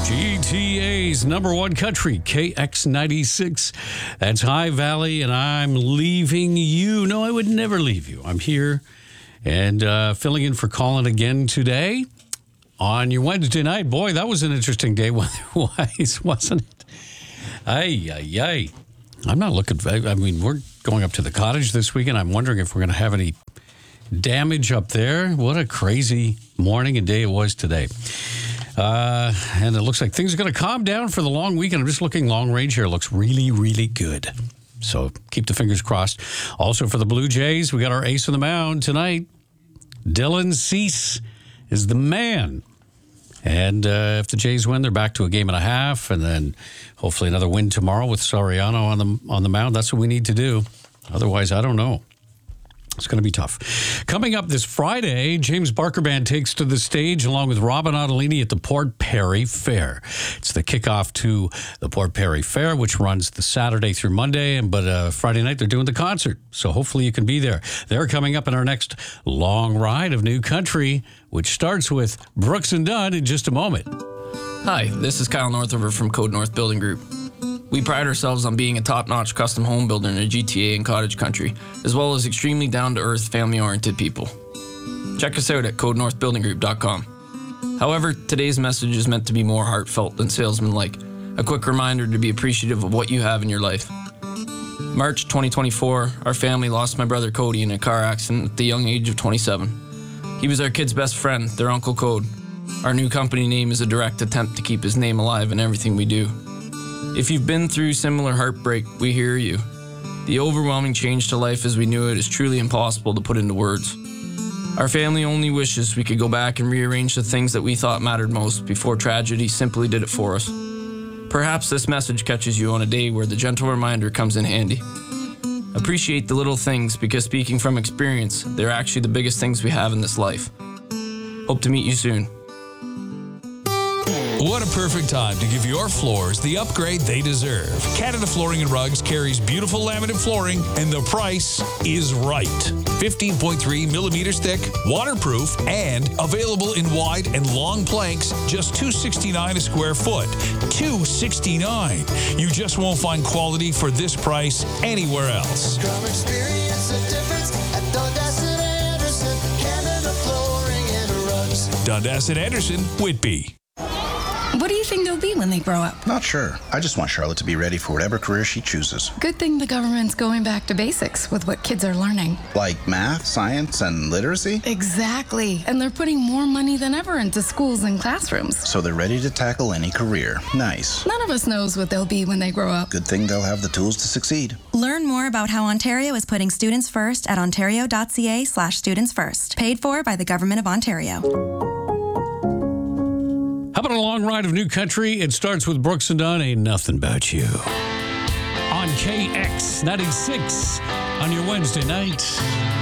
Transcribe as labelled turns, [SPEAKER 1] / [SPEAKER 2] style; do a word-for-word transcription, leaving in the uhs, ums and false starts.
[SPEAKER 1] G T A's number one country, K X ninety-six. That's High Valley, and I'm leaving you. No, I would never leave you. I'm here and uh, filling in for Colin again today on your Wednesday night. Boy, that was an interesting day weather-wise, wasn't it? Ay, ay, ay. I'm not looking, I mean, we're going up to the cottage this weekend. I'm wondering if we're going to have any damage up there. What a crazy morning and day it was today. Uh, and it looks like things are going to calm down for the long weekend. I'm just looking long range here. It looks really, really good. So keep the fingers crossed. Also for the Blue Jays, we got our ace on the mound tonight. Dylan Cease is the man. And uh, if the Jays win, they're back to a game and a half. And then hopefully another win tomorrow with Soriano on the, on the mound. That's what we need to do. Otherwise, I don't know. It's going to be tough. Coming up this Friday, James Barker Band takes to the stage along with Robin Ottolini at the Port Perry Fair. It's the kickoff to the Port Perry Fair, which runs the Saturday through Monday. But uh, Friday night, they're doing the concert. So hopefully you can be there. They're coming up in our next long ride of New Country, which starts with Brooks and Dunn in just a moment.
[SPEAKER 2] Hi, this is Kyle Northover from Code North Building Group. We pride ourselves on being a top-notch custom home builder in the G T A and cottage country, as well as extremely down-to-earth, family-oriented people. Check us out at code north building group dot com. However, today's message is meant to be more heartfelt than salesman-like, a quick reminder to be appreciative of what you have in your life. March twenty twenty-four, our family lost my brother Cody in a car accident at the young age of twenty-seven. He was our kid's best friend, their Uncle Code. Our new company name is a direct attempt to keep his name alive in everything we do. If you've been through similar heartbreak, we hear you. The overwhelming change to life as we knew it is truly impossible to put into words. Our family only wishes we could go back and rearrange the things that we thought mattered most before tragedy simply did it for us. Perhaps this message catches you on a day where the gentle reminder comes in handy. Appreciate the little things because, speaking from experience, they're actually the biggest things we have in this life. Hope to meet you soon.
[SPEAKER 3] What a perfect time to give your floors the upgrade they deserve. Canada Flooring and Rugs carries beautiful laminate flooring, and the price is right. fifteen point three millimeters thick, waterproof, and available in wide and long planks, just two dollars and sixty-nine cents a square foot. two dollars and sixty-nine cents. You just won't find quality for this price anywhere else.
[SPEAKER 4] Come experience the difference at Dundas and Anderson, Canada Flooring and Rugs.
[SPEAKER 3] Dundas and Anderson, Whitby.
[SPEAKER 5] What do you think they'll be when they grow up?
[SPEAKER 6] Not sure. I just want Charlotte to be ready for whatever career she chooses.
[SPEAKER 5] Good thing the government's going back to basics with what kids are learning.
[SPEAKER 6] Like math, science, and literacy?
[SPEAKER 5] Exactly. And they're putting more money than ever into schools and classrooms.
[SPEAKER 6] So they're ready to tackle any career. Nice.
[SPEAKER 5] None of us knows what they'll be when they grow up.
[SPEAKER 6] Good thing they'll have the tools to succeed.
[SPEAKER 7] Learn more about how Ontario is putting students first at ontario.ca slash students first. Paid for by the Government of Ontario.
[SPEAKER 1] How about a long ride of New Country? It starts with Brooks and Dunn, Ain't Nothing About You. On K X ninety-six on your Wednesday night.